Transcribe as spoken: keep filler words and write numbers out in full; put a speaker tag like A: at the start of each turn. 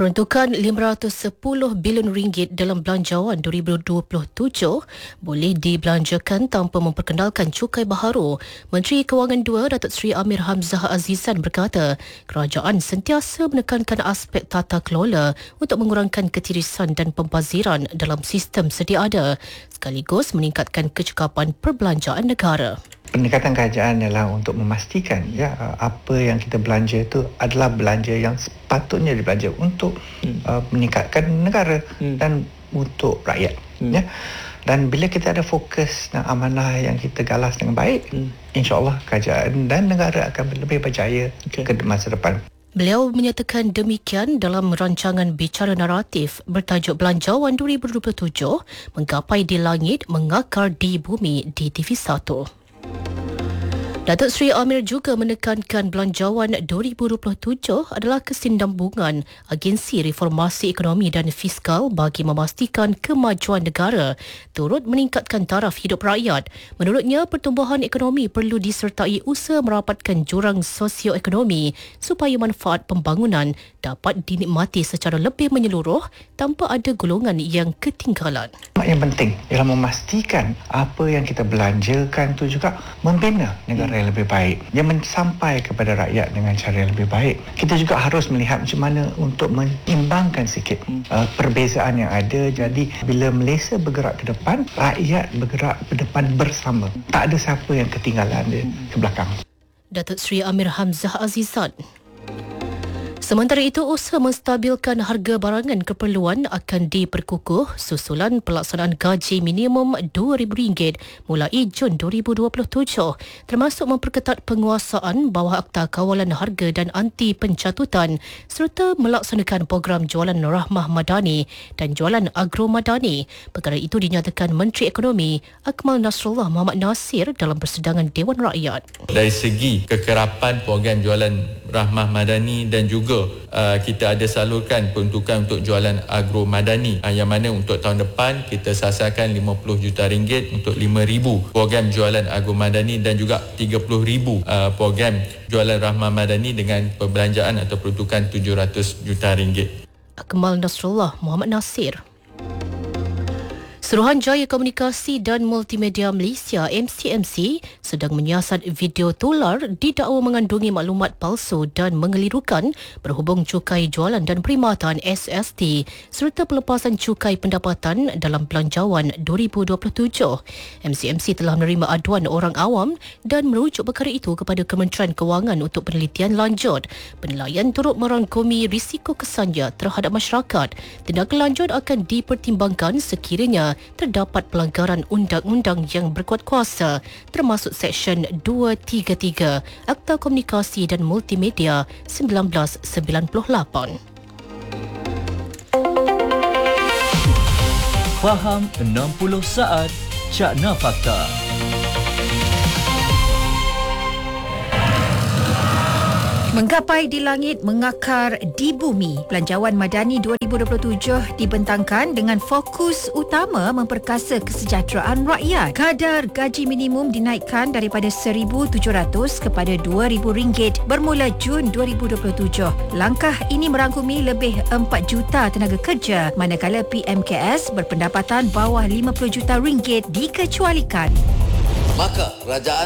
A: Peruntukan lima ratus sepuluh bilion ringgit dalam belanjawan dua ribu dua puluh tujuh boleh dibelanjakan tanpa memperkenalkan cukai baharu. Menteri Kewangan dua Datuk Seri Amir Hamzah Azizan berkata, kerajaan sentiasa menekankan aspek tata kelola untuk mengurangkan ketirisan dan pembaziran dalam sistem sedia ada, sekaligus meningkatkan kecekapan perbelanjaan negara.
B: Pendekatan kerajaan adalah untuk memastikan ya apa yang kita belanja itu adalah belanja yang sepatutnya dibelanja untuk hmm. uh, meningkatkan negara hmm. dan untuk rakyat hmm. ya. Dan bila kita ada fokus dan amanah yang kita galas dengan baik, hmm. insya-Allah kerajaan dan negara akan lebih berjaya okay. ke masa depan.
A: Beliau menyatakan demikian dalam rancangan bicara naratif bertajuk Belanjawan dua ribu dua puluh tujuh Menggapai di Langit, Mengakar di Bumi di T V satu. Datuk Seri Amir juga menekankan Belanjawan dua ribu dua puluh tujuh adalah kesinambungan agensi reformasi ekonomi dan fiskal bagi memastikan kemajuan negara turut meningkatkan taraf hidup rakyat. Menurutnya, pertumbuhan ekonomi perlu disertai usaha merapatkan jurang sosioekonomi supaya manfaat pembangunan dapat dinikmati secara lebih menyeluruh tanpa ada golongan yang ketinggalan.
B: Yang penting ialah memastikan apa yang kita belanjakan itu juga membina negara yang lebih baik, yang sampai kepada rakyat dengan cara yang lebih baik. Kita juga harus melihat macam mana untuk mengimbangkan sikit uh, perbezaan yang ada. Jadi bila Malaysia bergerak ke depan, rakyat bergerak ke depan bersama. Tak ada siapa yang ketinggalan di ke belakang.
A: Datuk Seri Amir Hamzah Azizan. Sementara itu, usaha menstabilkan harga barangan keperluan akan diperkukuh susulan pelaksanaan gaji minimum dua ribu ringgit mulai Jun dua ribu dua puluh tujuh, termasuk memperketat penguasaan bawah Akta Kawalan Harga dan Anti Pencatutan serta melaksanakan program jualan rahmah madani dan jualan agro madani. Perkara itu dinyatakan Menteri Ekonomi Akmal Nasrullah Mohamad Nasir dalam persidangan Dewan Rakyat.
C: Dari segi kekerapan program jualan rahmah madani dan juga Uh, kita ada salurkan peruntukan untuk jualan agro madani uh, yang mana untuk tahun depan kita sasarkan lima puluh juta ringgit untuk lima ribu program jualan agro madani dan juga tiga puluh ribu uh, program jualan rahmah madani dengan perbelanjaan atau peruntukan tujuh ratus juta ringgit.
A: Akmal Nasrullah Mohamad Nasir. Suruhanjaya Komunikasi dan Multimedia Malaysia M C M C sedang menyiasat video tular didakwa mengandungi maklumat palsu dan mengelirukan berhubung cukai jualan dan perkhidmatan S S T serta pelepasan cukai pendapatan dalam Belanjawan dua ribu dua puluh tujuh. M C M C telah menerima aduan orang awam dan merujuk perkara itu kepada Kementerian Kewangan untuk penelitian lanjut. Penilaian turut merangkumi risiko kesannya terhadap masyarakat. Tindakan lanjut akan dipertimbangkan sekiranya terdapat pelanggaran undang-undang yang berkuat kuasa termasuk Seksyen dua tiga tiga Akta Komunikasi dan Multimedia seribu sembilan ratus sembilan puluh lapan.
D: Faham enam puluh saat Cakna Fakta.
E: Menggapai di langit, mengakar di bumi. Belanjawan Madani dua ribu dua puluh tujuh dibentangkan dengan fokus utama memperkasa kesejahteraan rakyat. Kadar gaji minimum dinaikkan daripada seribu tujuh ratus kepada dua ribu ringgit bermula Jun dua ribu dua puluh tujuh. Langkah ini merangkumi lebih empat juta tenaga kerja, manakala P M K S berpendapatan bawah lima puluh juta ringgit dikecualikan.
F: Maka kerajaan